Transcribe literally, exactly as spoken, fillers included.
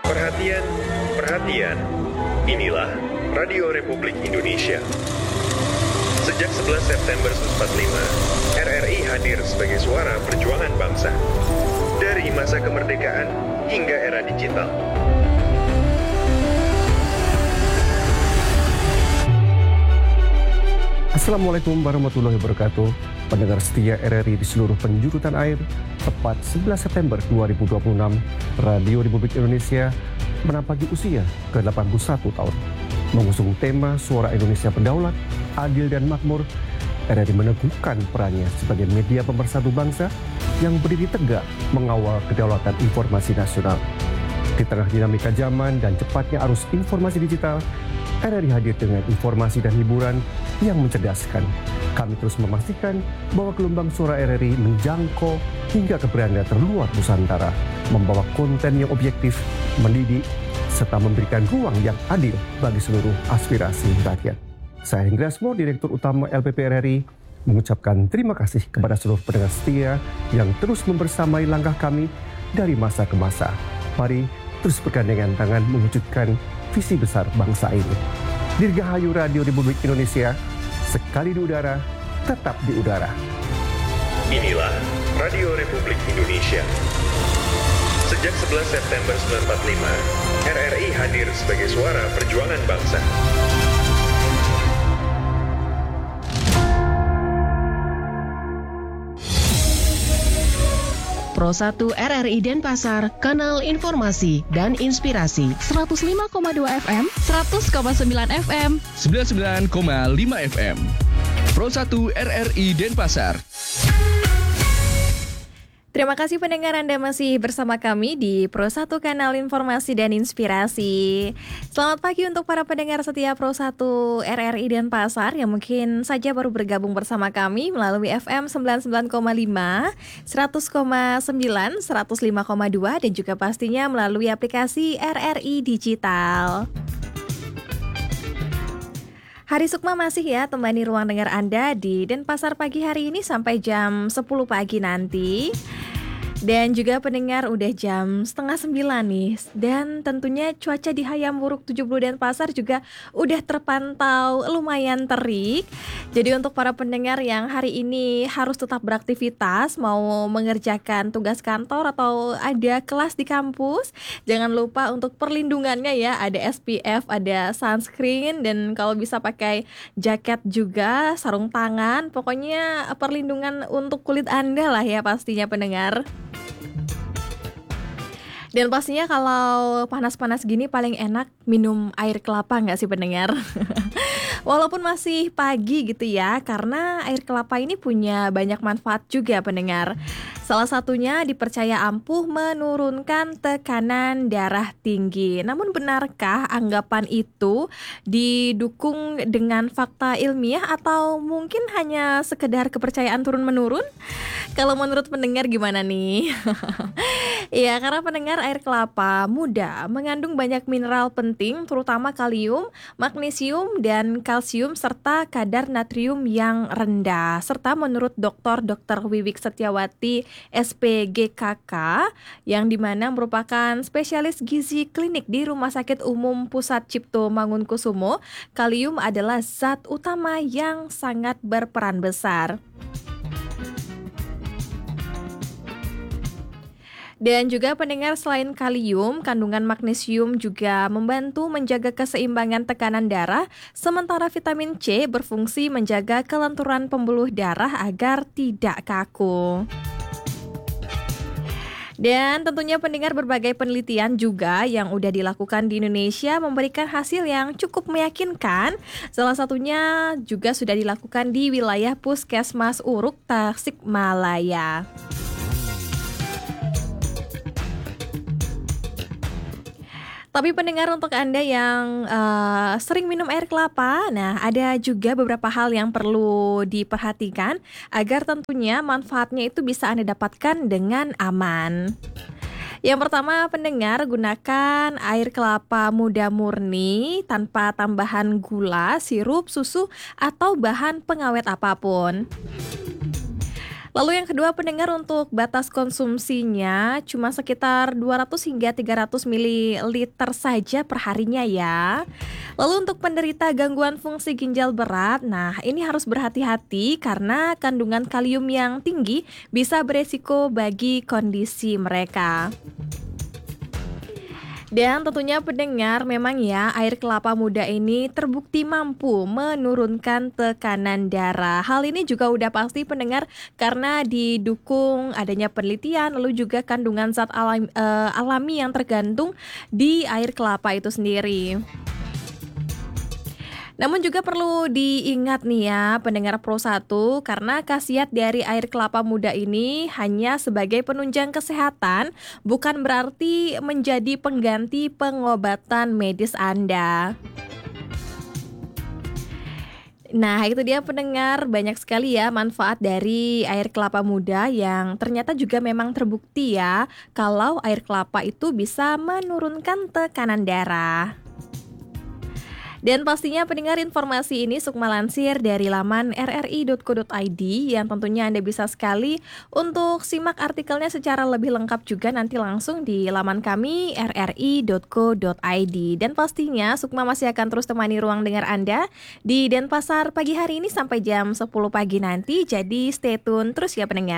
Perhatian, perhatian. Inilah Radio Republik Indonesia. Sejak sebelas September seribu sembilan ratus empat puluh lima, R R I hadir sebagai suara perjuangan bangsa. Dari masa kemerdekaan hingga era digital. Assalamualaikum warahmatullahi wabarakatuh. Pendengar setia R R I di seluruh penjuru tanah air, tepat sebelas September dua ribu dua puluh enam, Radio Republik Indonesia menampaki usia ke delapan puluh satu tahun. Mengusung tema Suara Indonesia Berdaulat, Adil dan Makmur, R R I meneguhkan perannya sebagai media pemersatu bangsa yang berdiri tegak mengawal kedaulatan informasi nasional. Di tengah dinamika zaman dan cepatnya arus informasi digital, R R I hadir dengan informasi dan hiburan yang mencerdaskan. Kami terus memastikan bahwa gelombang suara R R I menjangkau hingga ke beranda terluar Nusantara, membawa konten yang objektif, mendidik, serta memberikan ruang yang adil bagi seluruh aspirasi rakyat. Saya Hendra Asmo, Direktur Utama L P P R R I, mengucapkan terima kasih kepada seluruh pendengar setia yang terus membersamai langkah kami dari masa ke masa. Mari terus bergandengan tangan mewujudkan visi besar bangsa ini. Dirgahayu Radio Republik Indonesia, sekali di udara, tetap di udara. Inilah Radio Republik Indonesia. Sejak sebelas September seribu sembilan ratus empat puluh lima, R R I hadir sebagai suara perjuangan bangsa. Pro satu R R I Denpasar, kanal informasi dan inspirasi. seratus lima koma dua F M, seratus koma sembilan F M, sembilan puluh sembilan koma lima F M. Pro satu R R I Denpasar. Terima kasih pendengar, Anda masih bersama kami di Pro satu Kanal Informasi dan Inspirasi. Selamat pagi untuk para pendengar setia Pro satu R R I Denpasar yang mungkin saja baru bergabung bersama kami melalui F M sembilan puluh sembilan koma lima, seratus koma sembilan, seratus lima koma dua dan juga pastinya melalui aplikasi R R I Digital. Hari Sukma masih ya temani ruang dengar Anda di Denpasar pagi hari ini sampai jam sepuluh pagi nanti. Dan juga pendengar udah jam setengah sembilan nih. Dan tentunya cuaca di Hayam Wuruk tujuh puluh Denpasar juga udah terpantau lumayan terik. Jadi untuk para pendengar yang hari ini harus tetap beraktivitas, mau mengerjakan tugas kantor atau ada kelas di kampus, jangan lupa untuk perlindungannya ya. Ada S P F, ada sunscreen, dan kalau bisa pakai jaket juga, sarung tangan. Pokoknya perlindungan untuk kulit Anda lah ya pastinya pendengar. Dan pastinya kalau panas-panas gini paling enak minum air kelapa nggak sih pendengar? Walaupun masih pagi gitu ya, karena air kelapa ini punya banyak manfaat juga pendengar. Salah satunya dipercaya ampuh menurunkan tekanan darah tinggi. Namun benarkah anggapan itu didukung dengan fakta ilmiah atau mungkin hanya sekedar kepercayaan turun-menurun? Kalau menurut pendengar gimana nih? Ya, karena pendengar air kelapa muda mengandung banyak mineral penting terutama kalium, magnesium, dan kalsium serta kadar natrium yang rendah. Serta menurut Doktor Dokter Wiwik Setiawati S P G K K yang dimana merupakan spesialis gizi klinik di Rumah Sakit Umum Pusat Cipto Mangunkusumo, kalium adalah zat utama yang sangat berperan besar. Dan juga pendengar, selain kalium, kandungan magnesium juga membantu menjaga keseimbangan tekanan darah, sementara vitamin C berfungsi menjaga kelenturan pembuluh darah agar tidak kaku. Dan tentunya pendengar, berbagai penelitian juga yang udah dilakukan di Indonesia memberikan hasil yang cukup meyakinkan. Salah satunya juga sudah dilakukan di wilayah Puskesmas Uruk, Tasikmalaya. Tapi pendengar, untuk Anda yang uh, sering minum air kelapa, nah ada juga beberapa hal yang perlu diperhatikan agar tentunya manfaatnya itu bisa Anda dapatkan dengan aman. Yang pertama pendengar, gunakan air kelapa muda murni tanpa tambahan gula, sirup, susu, atau bahan pengawet apapun. Lalu yang kedua pendengar, untuk batas konsumsinya cuma sekitar dua ratus hingga tiga ratus mililiter saja perharinya ya. Lalu untuk penderita gangguan fungsi ginjal berat, nah ini harus berhati-hati karena kandungan kalium yang tinggi bisa beresiko bagi kondisi mereka. Dan tentunya pendengar, memang ya air kelapa muda ini terbukti mampu menurunkan tekanan darah. Hal ini juga udah pasti pendengar karena didukung adanya penelitian, lalu juga kandungan zat alami, uh, alami yang tergantung di air kelapa itu sendiri. Namun juga perlu diingat nih ya pendengar Pro satu, karena khasiat dari air kelapa muda ini hanya sebagai penunjang kesehatan, bukan berarti menjadi pengganti pengobatan medis Anda. Nah itu dia pendengar, banyak sekali ya manfaat dari air kelapa muda yang ternyata juga memang terbukti ya kalau air kelapa itu bisa menurunkan tekanan darah. Dan pastinya pendengar, informasi ini Sukma lansir dari laman r r i dot co dot i d yang tentunya Anda bisa sekali untuk simak artikelnya secara lebih lengkap juga nanti langsung di laman kami r r i dot co dot i d. Dan pastinya Sukma masih akan terus temani ruang dengar Anda di Denpasar pagi hari ini sampai jam sepuluh pagi nanti, jadi stay tune terus ya pendengar.